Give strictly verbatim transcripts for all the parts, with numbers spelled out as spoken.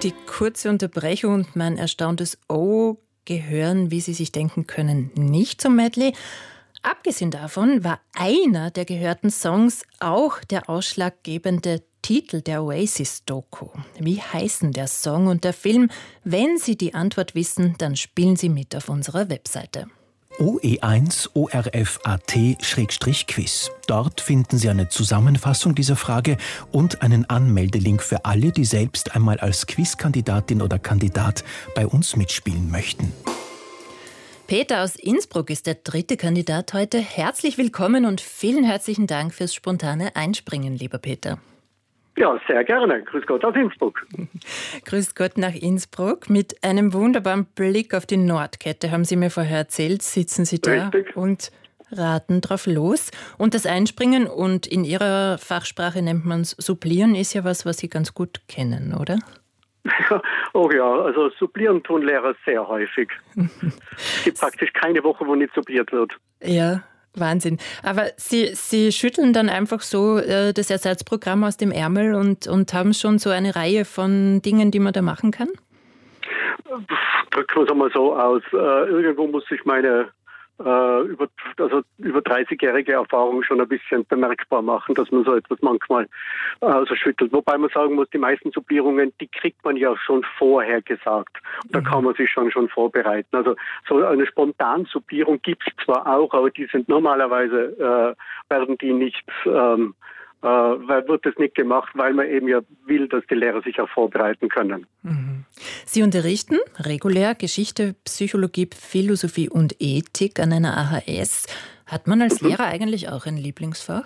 Die kurze Unterbrechung und mein erstauntes Oh gehören, wie Sie sich denken können, nicht zum Medley. Abgesehen davon war einer der gehörten Songs auch der ausschlaggebende Titel der Oasis-Doku. Wie heißen der Song und der Film? Wenn Sie die Antwort wissen, dann spielen Sie mit auf unserer Webseite. O E eins O R F A T Quiz. Dort finden Sie eine Zusammenfassung dieser Frage und einen Anmeldelink für alle, die selbst einmal als Quizkandidatin oder Kandidat bei uns mitspielen möchten. Peter aus Innsbruck ist der dritte Kandidat heute. Herzlich willkommen und vielen herzlichen Dank fürs spontane Einspringen, lieber Peter. Ja, sehr gerne. Grüß Gott aus Innsbruck. Grüß Gott nach Innsbruck. Mit einem wunderbaren Blick auf die Nordkette, haben Sie mir vorher erzählt, sitzen Sie da Richtig. Und raten drauf los. Und das Einspringen, und in Ihrer Fachsprache nennt man es Supplieren, ist ja was, was Sie ganz gut kennen, oder? Oh ja, also supplieren tun Lehrer sehr häufig. Es gibt praktisch keine Woche, wo nicht suppliert wird. Ja, Wahnsinn. Aber Sie, Sie schütteln dann einfach so äh, das Ersatzprogramm aus dem Ärmel und, und haben schon so eine Reihe von Dingen, die man da machen kann? Drücken wir es mal so aus. Äh, irgendwo muss ich meine äh, über, also über dreißigjährige Erfahrung schon ein bisschen bemerkbar machen, dass man so etwas manchmal äh, so schüttelt. Wobei man sagen muss, die meisten Supplierungen, die kriegt man ja schon vorher gesagt. Da mhm. kann man sich schon schon vorbereiten. Also so eine Spontansupplierung gibt es zwar auch, aber die sind normalerweise, äh, werden die nicht, ähm, äh, wird das nicht gemacht, weil man eben ja will, dass die Lehrer sich auch vorbereiten können. Mhm. Sie unterrichten regulär Geschichte, Psychologie, Philosophie und Ethik an einer A H S. Hat man als mhm. Lehrer eigentlich auch ein Lieblingsfach?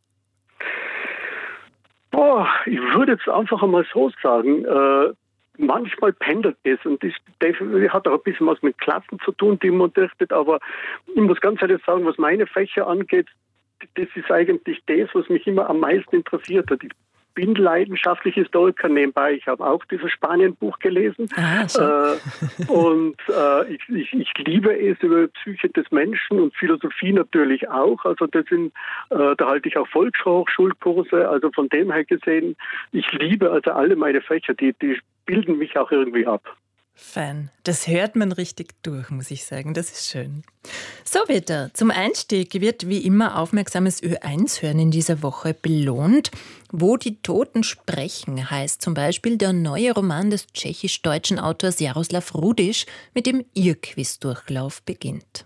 Boah, ich würde jetzt einfach einmal so sagen, äh, manchmal pendelt es und das hat auch ein bisschen was mit Klassen zu tun, die man unterrichtet, aber ich muss ganz ehrlich sagen, was meine Fächer angeht, das ist eigentlich das, was mich immer am meisten interessiert hat. Ich bin leidenschaftlich Historiker nebenbei. Ich habe auch dieses Spanien-Buch gelesen. Ah, so. äh, und äh, ich, ich, ich liebe es über die Psyche des Menschen und Philosophie natürlich auch. Also das sind, äh, da halte ich auch Volkshochschulkurse. Also von dem her gesehen, ich liebe also alle meine Fächer. Die, die bilden mich auch irgendwie ab. Fein. Das hört man richtig durch, muss ich sagen. Das ist schön. So, Peter, zum Einstieg wird wie immer aufmerksames Ö eins hören in dieser Woche belohnt. Wo die Toten sprechen, heißt zum Beispiel der neue Roman des tschechisch-deutschen Autors Jaroslav Rudisch, mit dem Ihr Quizdurchlauf beginnt.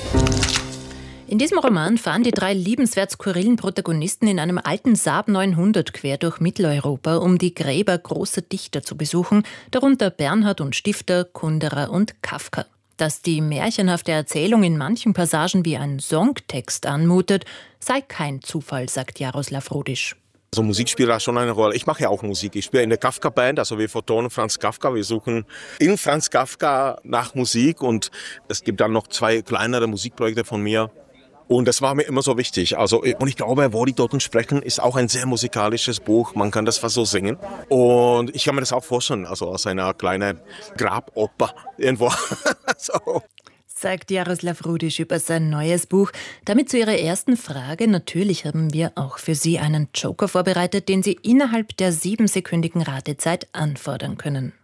In diesem Roman fahren die drei liebenswert skurrilen Protagonisten in einem alten Saab neunhundert quer durch Mitteleuropa, um die Gräber großer Dichter zu besuchen, darunter Bernhard und Stifter, Kunderer und Kafka. Dass die märchenhafte Erzählung in manchen Passagen wie ein Songtext anmutet, sei kein Zufall, sagt Jaroslav Rudisch. Also Musik spielt da schon eine Rolle. Ich mache ja auch Musik. Ich spiele in der Kafka-Band, also wir vertonen Franz Kafka. Wir suchen in Franz Kafka nach Musik und es gibt dann noch zwei kleinere Musikprojekte von mir. Und das war mir immer so wichtig. Also, und ich glaube, Wo die Toten sprechen ist auch ein sehr musikalisches Buch. Man kann das fast so singen. Und ich kann mir das auch vorstellen, also aus einer kleinen Graboper irgendwo. so. Sagt Jaroslav Rudisch über sein neues Buch. Damit zu Ihrer ersten Frage. Natürlich haben wir auch für Sie einen Joker vorbereitet, den Sie innerhalb der siebensekündigen Ratezeit anfordern können.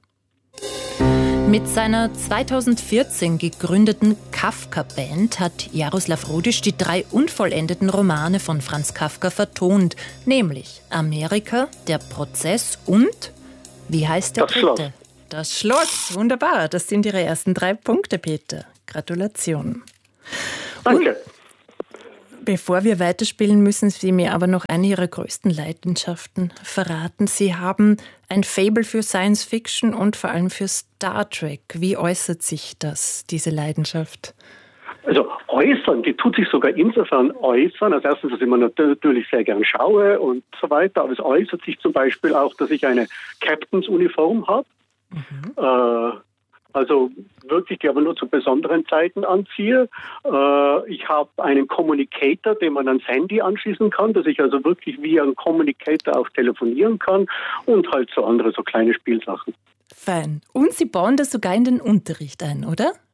Mit seiner zweitausendvierzehn gegründeten Kafka-Band hat Jaroslav Rudisch die drei unvollendeten Romane von Franz Kafka vertont, nämlich Amerika, Der Prozess und, wie heißt der das dritte? Schloss. Das Schloss. Wunderbar, das sind Ihre ersten drei Punkte, Peter. Gratulation. Danke. Und bevor wir weiterspielen, müssen Sie mir aber noch eine Ihrer größten Leidenschaften verraten. Sie haben ein Faible für Science Fiction und vor allem für Star Trek. Wie äußert sich das, diese Leidenschaft? Also äußern, die tut sich sogar insofern äußern. Als erstes, dass ich mir natürlich sehr gern schaue und so weiter. Aber es äußert sich zum Beispiel auch, dass ich eine Captains-Uniform habe. Mhm. Äh, Also wirklich, die aber nur zu besonderen Zeiten anziehe. Äh, ich habe einen Communicator, den man ans Handy anschließen kann, dass ich also wirklich wie ein Communicator auch telefonieren kann und halt so andere so kleine Spielsachen. Fein. Und Sie bauen das sogar in den Unterricht ein, oder?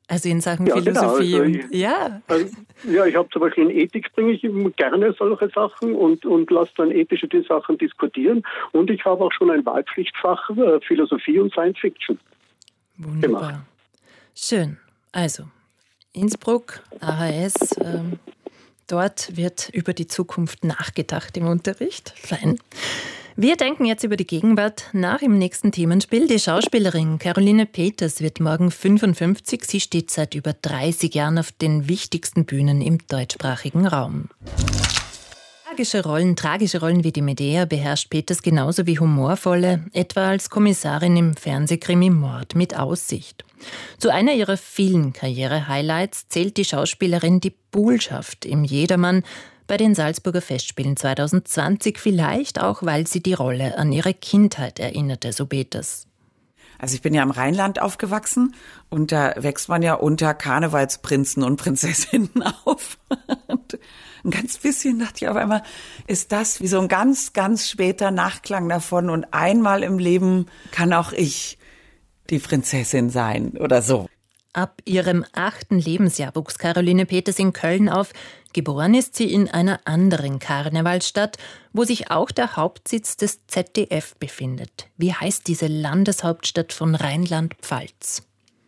Also in Sachen Ja, Philosophie. genau. Also und, ich, ja. Also, ja, ich habe zum Beispiel in Ethik bringe ich gerne solche Sachen und, und lasse dann ethische die Sachen diskutieren. Und ich habe auch schon ein Wahlpflichtfach äh, Philosophie und Science Fiction Wunderbar. gemacht. Schön. Also, Innsbruck, A H S, ähm, dort wird über die Zukunft nachgedacht im Unterricht. Fein. Wir denken jetzt über die Gegenwart nach im nächsten Themenspiel. Die Schauspielerin Caroline Peters wird morgen fünfundfünfzig. Sie steht seit über dreißig Jahren auf den wichtigsten Bühnen im deutschsprachigen Raum. Tragische Rollen, tragische Rollen wie die Medea beherrscht Peters genauso wie humorvolle, etwa als Kommissarin im Fernsehkrimi Mord mit Aussicht. Zu einer ihrer vielen Karriere-Highlights zählt die Schauspielerin die Buhlschaft im Jedermann bei den Salzburger Festspielen zwanzig zwanzig, vielleicht auch, weil sie die Rolle an ihre Kindheit erinnerte, so Peters. Also ich bin ja im Rheinland aufgewachsen und da wächst man ja unter Karnevalsprinzen und Prinzessinnen auf. Und ein ganz bisschen dachte ich auf einmal, ist das wie so ein ganz, ganz später Nachklang davon und einmal im Leben kann auch ich die Prinzessin sein oder so. Ab ihrem achten Lebensjahr wuchs Caroline Peters in Köln auf. Geboren ist sie in einer anderen Karnevalsstadt, wo sich auch der Hauptsitz des Z D F befindet. Wie heißt diese Landeshauptstadt von Rheinland-Pfalz?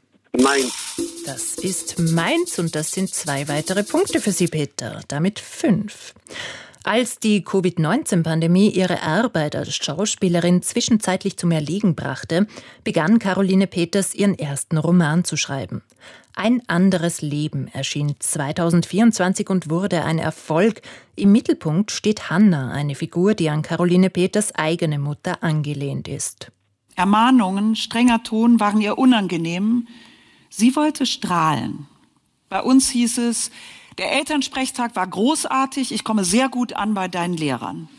Mainz. Das ist Mainz und das sind zwei weitere Punkte für Sie, Peter. Damit fünf. Als die Covid neunzehn Pandemie ihre Arbeit als Schauspielerin zwischenzeitlich zum Erliegen brachte, begann Caroline Peters ihren ersten Roman zu schreiben. Ein anderes Leben erschien zweitausendvierundzwanzig und wurde ein Erfolg. Im Mittelpunkt steht Hanna, eine Figur, die an Caroline Peters eigene Mutter angelehnt ist. Ermahnungen, strenger Ton waren ihr unangenehm. Sie wollte strahlen. Bei uns hieß es: Der Elternsprechtag war großartig, ich komme sehr gut an bei deinen Lehrern.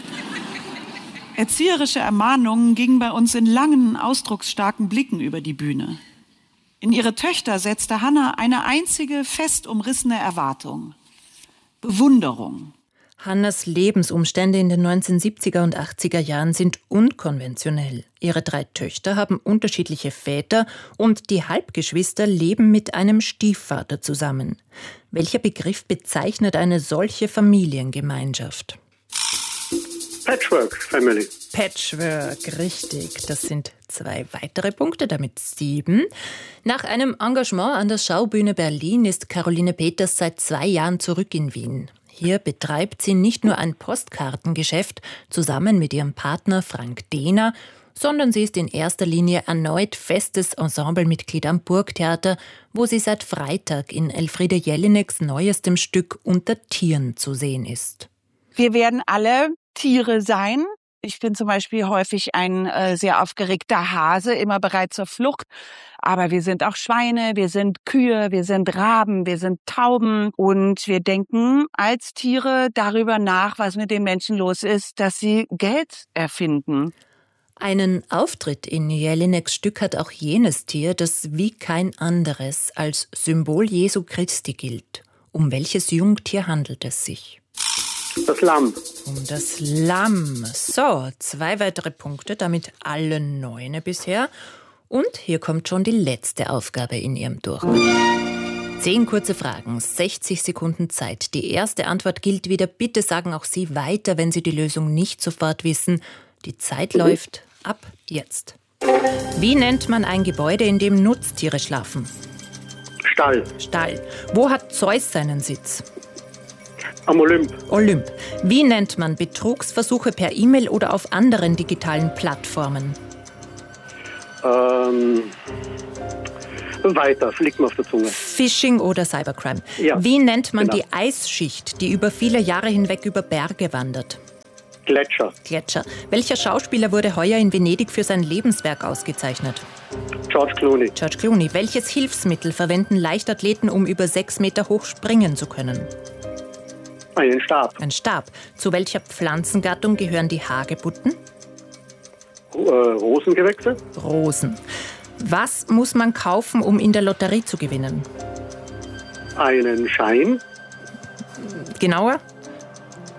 Erzieherische Ermahnungen gingen bei uns in langen, ausdrucksstarken Blicken über die Bühne. In ihre Töchter setzte Hanna eine einzige, fest umrissene Erwartung: Bewunderung. Hannas Lebensumstände in den neunzehnhundertsiebziger und achtziger Jahren sind unkonventionell. Ihre drei Töchter haben unterschiedliche Väter und die Halbgeschwister leben mit einem Stiefvater zusammen. Welcher Begriff bezeichnet eine solche Familiengemeinschaft? Patchwork Family. Patchwork, richtig. Das sind zwei weitere Punkte, damit sieben. Nach einem Engagement an der Schaubühne Berlin ist Caroline Peters seit zwei Jahren zurück in Wien. Hier betreibt sie nicht nur ein Postkartengeschäft zusammen mit ihrem Partner Frank Dehner, sondern sie ist in erster Linie erneut festes Ensemblemitglied am Burgtheater, wo sie seit Freitag in Elfriede Jelineks neuestem Stück Unter Tieren zu sehen ist. Wir werden alle Tiere sein. Ich bin zum Beispiel häufig ein äh, sehr aufgeregter Hase, immer bereit zur Flucht. Aber wir sind auch Schweine, wir sind Kühe, wir sind Raben, wir sind Tauben. Und wir denken als Tiere darüber nach, was mit den Menschen los ist, dass sie Geld erfinden. Einen Auftritt in Jelineks Stück hat auch jenes Tier, das wie kein anderes als Symbol Jesu Christi gilt. Um welches Jungtier handelt es sich? Das Lamm. Um das Lamm. So, zwei weitere Punkte, damit alle neune bisher. Und hier kommt schon die letzte Aufgabe in Ihrem Durchgang. Zehn kurze Fragen, sechzig Sekunden Zeit. Die erste Antwort gilt wieder. Bitte sagen auch Sie weiter, wenn Sie die Lösung nicht sofort wissen. Die Zeit mhm. läuft ab jetzt. Wie nennt man ein Gebäude, in dem Nutztiere schlafen? Stall. Stall. Wo hat Zeus seinen Sitz? Am Olymp. Olymp. Wie nennt man Betrugsversuche per E-Mail oder auf anderen digitalen Plattformen? Ähm, weiter, liegt mir auf der Zunge. Phishing oder Cybercrime. Ja, Wie nennt man genau. die Eisschicht, die über viele Jahre hinweg über Berge wandert? Gletscher. Gletscher. Welcher Schauspieler wurde heuer in Venedig für sein Lebenswerk ausgezeichnet? George Clooney. George Clooney. Welches Hilfsmittel verwenden Leichtathleten, um über sechs Meter hoch springen zu können? Einen Stab. Ein Stab. Zu welcher Pflanzengattung gehören die Hagebutten? Äh, Rosengewächse. Rosen. Was muss man kaufen, um in der Lotterie zu gewinnen? Einen Schein. Genauer?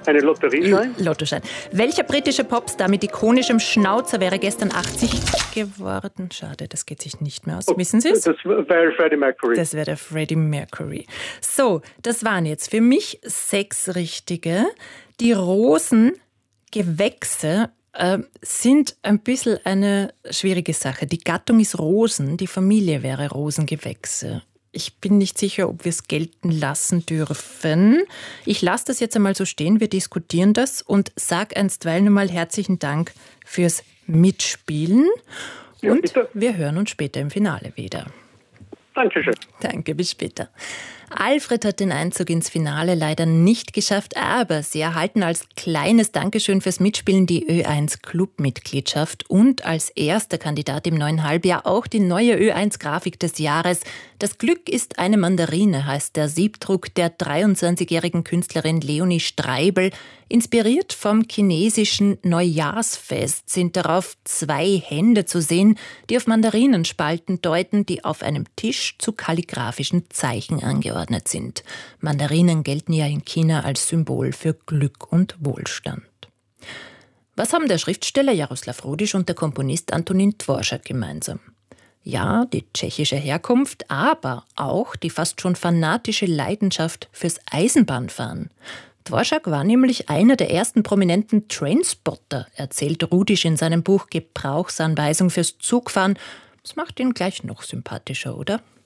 Eine Lotterie sein? Lottoschein. Welcher britische Popstar mit ikonischem Schnauzer wäre gestern achtzig geworden? Schade, das geht sich nicht mehr aus. Oh, Wissen Sie es? Das wäre Freddie Mercury. Das wäre der Freddie Mercury. So, das waren jetzt für mich sechs richtige. Die Rosengewächse äh, sind ein bisschen eine schwierige Sache. Die Gattung ist Rosen, die Familie wäre Rosengewächse. Ich bin nicht sicher, ob wir es gelten lassen dürfen. Ich lasse das jetzt einmal so stehen, wir diskutieren das und sage einstweilen einmal herzlichen Dank fürs Mitspielen. Ja, und bitte. Wir hören uns später im Finale wieder. Dankeschön. Danke, bis später. Alfred hat den Einzug ins Finale leider nicht geschafft, aber Sie erhalten als kleines Dankeschön fürs Mitspielen die Ö eins Clubmitgliedschaft und als erster Kandidat im neuen Halbjahr auch die neue Ö eins Grafik des Jahres. Das Glück ist eine Mandarine, heißt der Siebdruck der dreiundzwanzigjährigen Künstlerin Leonie Streibel. Inspiriert vom chinesischen Neujahrsfest sind darauf zwei Hände zu sehen, die auf Mandarinenspalten deuten, die auf einem Tisch zu kalligraphischen Zeichen angeordnet sind. Mandarinen gelten ja in China als Symbol für Glück und Wohlstand. Was haben der Schriftsteller Jaroslav Rudisch und der Komponist Antonín Dvořák gemeinsam? Ja, die tschechische Herkunft, aber auch die fast schon fanatische Leidenschaft fürs Eisenbahnfahren. Dvořák war nämlich einer der ersten prominenten Trainspotter, erzählt Rudisch in seinem Buch Gebrauchsanweisung fürs Zugfahren. Das macht ihn gleich noch sympathischer, oder?